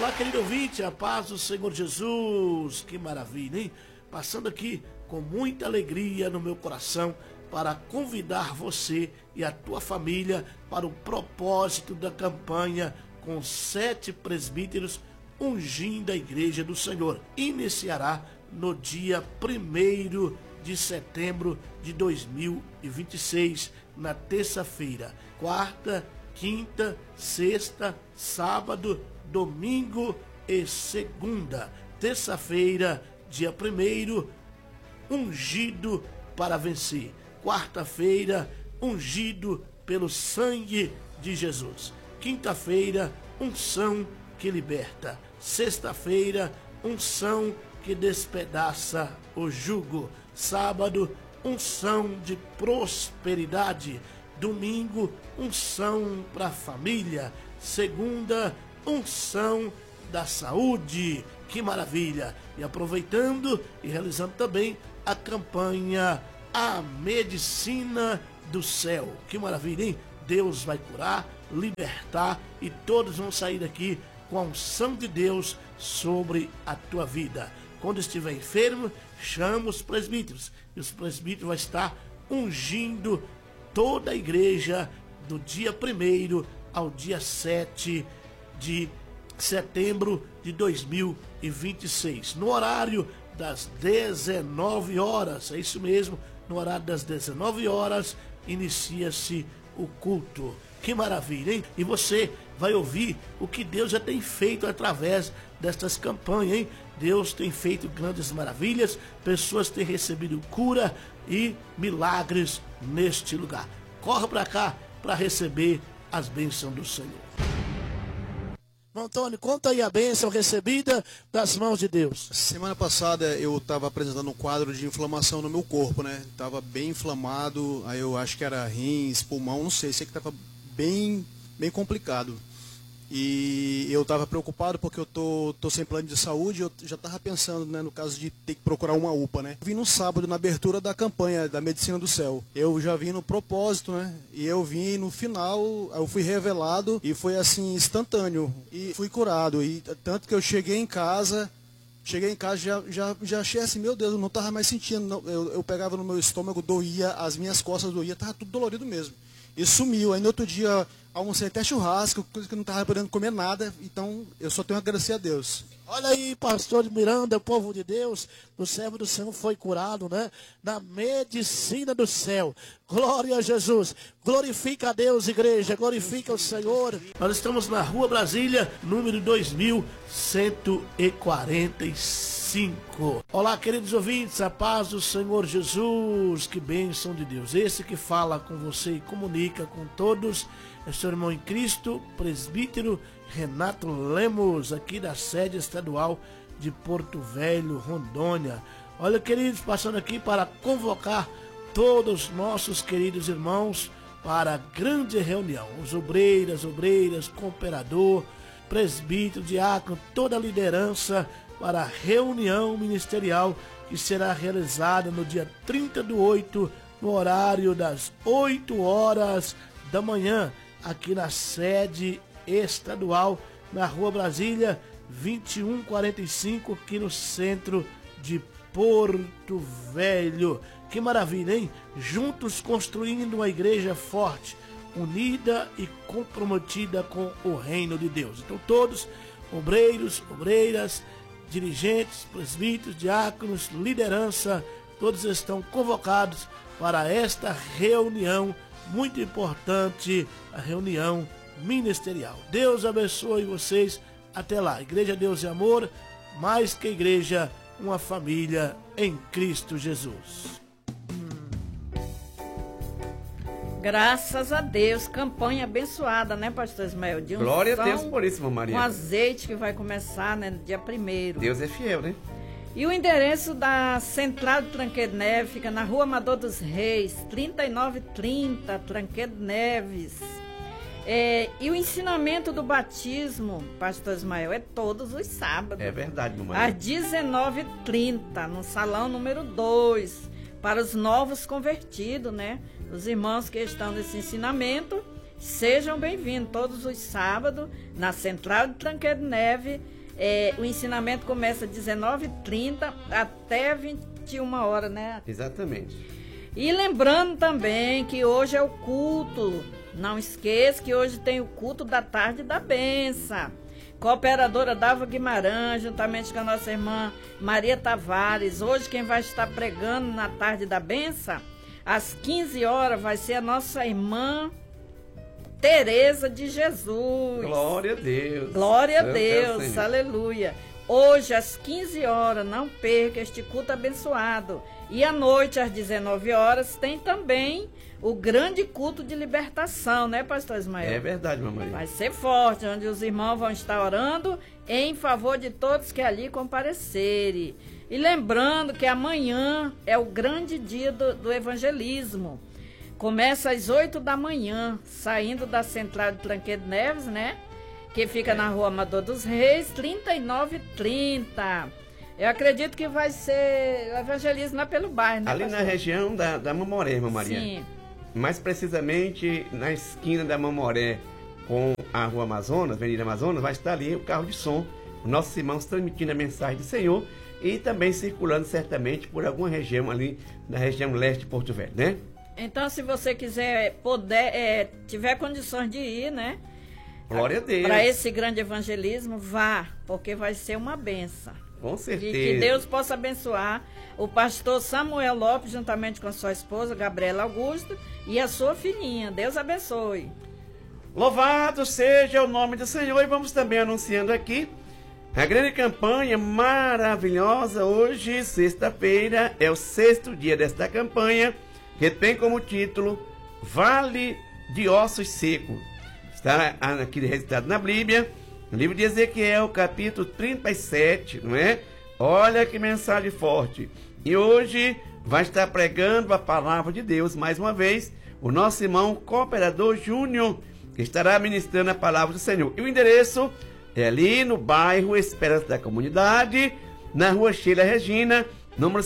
Olá, querido ouvinte, a paz do Senhor Jesus, que maravilha, hein? Passando aqui com muita alegria no meu coração para convidar você e a tua família para o propósito da campanha com 7 presbíteros ungindo a igreja do Senhor. Iniciará no dia 1º de setembro de 2026, na terça-feira, quarta, quinta, sexta, sábado, domingo e segunda. Terça-feira, dia 1º, ungido para vencer. Quarta-feira, ungido pelo sangue de Jesus. Quinta-feira, unção que liberta. Sexta-feira, unção que despedaça o jugo. Sábado, unção de prosperidade. Domingo, unção para a família. Segunda, unção da saúde. Que maravilha! E aproveitando e realizando também a campanha A Medicina do Céu. Que maravilha, hein? Deus vai curar, libertar e todos vão sair daqui com a unção de Deus sobre a tua vida. Quando estiver enfermo, chama os presbíteros. E os presbíteros vão estar ungindo toda a igreja do dia 1º ao dia 7 de setembro de 2026. No horário das 19 horas. É isso mesmo, no horário das 19 horas inicia-se o culto. Que maravilha, hein? E você vai ouvir o que Deus já tem feito através destas campanhas, hein? Deus tem feito grandes maravilhas, pessoas têm recebido cura e milagres neste lugar. Corra para cá para receber as bênçãos do Senhor. Antônio, conta aí a bênção recebida das mãos de Deus. Semana passada eu estava apresentando um quadro de inflamação no meu corpo, né? Estava bem inflamado, aí eu acho que era rins, pulmão, não sei que estava bem complicado. E eu estava preocupado porque eu tô sem plano de saúde, eu já estava pensando, né, no caso de ter que procurar uma UPA, né? Vim no sábado, na abertura da campanha da Medicina do Céu. Eu já vim no propósito, né? E eu vim no final, eu fui revelado e foi assim, instantâneo. E fui curado. E tanto que eu cheguei em casa já achei assim, meu Deus, eu não estava mais sentindo. Não, eu pegava no meu estômago, doía, as minhas costas doía, estava tudo dolorido mesmo. E sumiu. Aí no outro dia almocei até churrasco, coisa que eu não estava podendo comer nada, então eu só tenho a agradecer a Deus. Olha aí, pastor de Miranda, o povo de Deus, o servo do Senhor foi curado, né? Na medicina do céu. Glória a Jesus. Glorifica a Deus, igreja. Glorifica o Senhor. Nós estamos na Rua Brasília, número 2145. Olá, queridos ouvintes, a paz do Senhor Jesus. Que bênção de Deus. Esse que fala com você e comunica com todos é seu irmão em Cristo, presbítero Renato Lemos, aqui da sede estadual de Porto Velho, Rondônia. Olha, queridos, passando aqui para convocar todos os nossos queridos irmãos para a grande reunião. Os obreiras, cooperador, presbítero, diácono, toda a liderança para a reunião ministerial que será realizada no dia 30/8, no horário das 8 horas da manhã, aqui na sede estadual, na Rua Brasília, 2145, aqui no centro de Porto Velho. Que maravilha, hein? Juntos construindo uma igreja forte, unida e comprometida com o reino de Deus. Então todos, obreiros, obreiras, dirigentes, presbíteros, diáconos, liderança, todos estão convocados para esta reunião muito importante, a reunião ministerial. Deus abençoe vocês. Até lá. Igreja Deus e Amor, mais que igreja, uma família em Cristo Jesus. Graças a Deus, campanha abençoada, né, pastor Ismael? De Glória a Deus por isso, irmã Maria. Um azeite que vai começar, né, no dia 1º. Deus é fiel, né? E o endereço da Central do Tranquedo Neves fica na Rua Amador dos Reis, 3930, Tranquedo Neves. E o ensinamento do batismo, pastor Ismael, é todos os sábados. É verdade, mamãe. Às 19h30, no salão número 2, para os novos convertidos, né? Os irmãos que estão nesse ensinamento, sejam bem-vindos todos os sábados, na Central de Tranquedo Neve, O ensinamento começa às 19h30 até 21 horas, né? Exatamente. E lembrando também que hoje é o culto. Não esqueça que hoje tem o culto da tarde da benção. Cooperadora Dava Guimarães, juntamente com a nossa irmã Maria Tavares. Hoje quem vai estar pregando na tarde da benção, às 15 horas, vai ser a nossa irmã Tereza de Jesus. Glória a Deus. Glória a Deus, aleluia. Hoje, às 15 horas, não perca este culto abençoado. E à noite, às 19 horas, tem também o grande culto de libertação, né, pastor Ismael? É verdade, mamãe. Vai ser forte, onde os irmãos vão estar orando em favor de todos que ali comparecerem. E lembrando que amanhã é o grande dia do evangelismo. Começa às 8 da manhã, saindo da Central de Tancredo Neves, né? Que fica na Rua Amador dos Reis, 3930. Eu acredito que vai ser o evangelismo lá pelo bairro, né, ali pastor? na região da Mamoré, irmã Maria. Sim. Mais precisamente na esquina da Mamoré com a Rua Amazonas, Avenida Amazonas, vai estar ali o carro de som, nossos irmãos transmitindo a mensagem do Senhor e também circulando certamente por alguma região ali, na região leste de Porto Velho, né? Então, se você quiser, tiver condições de ir, né? Glória a Deus. Para esse grande evangelismo, vá, porque vai ser uma benção. Com E certeza. que Deus possa abençoar o pastor Samuel Lopes, juntamente com a sua esposa, Gabriela Augusto, e a sua filhinha. Deus abençoe. Louvado seja o nome do Senhor. E vamos também anunciando aqui a grande campanha maravilhosa. Hoje, sexta-feira, é o 6º dia desta campanha, que tem como título Vale de Ossos Secos. Está aqui registrado na Bíblia, no livro de Ezequiel, capítulo 37, não é? Olha que mensagem forte. E hoje vai estar pregando a palavra de Deus, mais uma vez, o nosso irmão Cooperador Júnior, que estará ministrando a palavra do Senhor. E o endereço é ali no bairro Esperança da Comunidade, na Rua Sheila Regina, número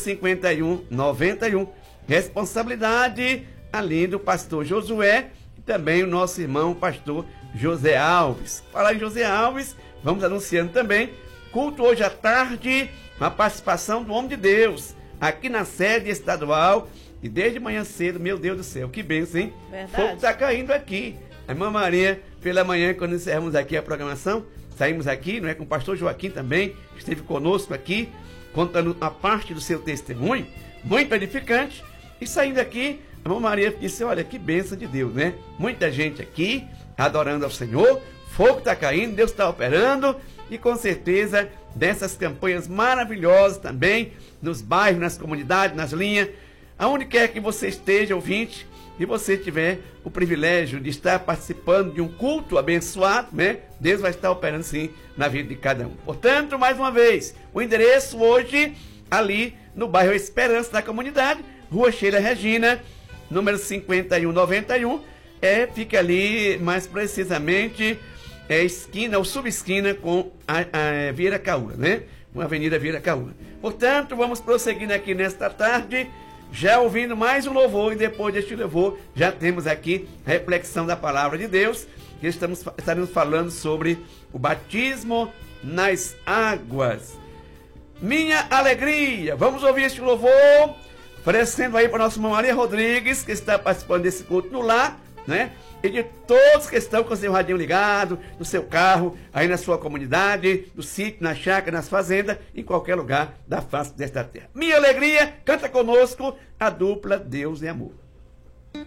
5191. Responsabilidade ali do pastor Josué e também o nosso irmão pastor José Alves. Falar em José Alves, vamos anunciando também culto hoje à tarde, a participação do homem de Deus aqui na sede estadual e desde manhã cedo, meu Deus do céu, que bênção, hein? Verdade. Fogo está caindo aqui. A irmã Maria, pela manhã, quando encerramos aqui a programação, saímos aqui, não é, com o pastor Joaquim também, que esteve conosco aqui, contando a parte do seu testemunho, muito edificante. E saindo aqui, a irmã Maria disse, olha, que bênção de Deus, né? Muita gente aqui, adorando ao Senhor, fogo está caindo, Deus está operando, e com certeza, dessas campanhas maravilhosas também, nos bairros, nas comunidades, nas linhas, aonde quer que você esteja, ouvinte, e você tiver o privilégio de estar participando de um culto abençoado, né? Deus vai estar operando sim na vida de cada um. Portanto, mais uma vez, o endereço hoje, ali no bairro Esperança da Comunidade, Rua Sheila Regina, número 5191, fica ali, mais precisamente, esquina ou subesquina com a Vieira Caúna, né? Com a Avenida Vieira Caúna. Portanto, vamos prosseguindo aqui nesta tarde, já ouvindo mais um louvor, e depois deste louvor, já temos aqui a reflexão da palavra de Deus, que estaremos falando sobre o batismo nas águas. Minha alegria. Vamos ouvir este louvor, oferecendo aí para a nossa irmã Maria Rodrigues, que está participando desse culto no lar, né? E de todos que estão com o seu radinho ligado, no seu carro, aí na sua comunidade, no sítio, na chácara, nas fazendas, em qualquer lugar da face desta terra. Minha alegria, canta conosco a dupla Deus e Amor.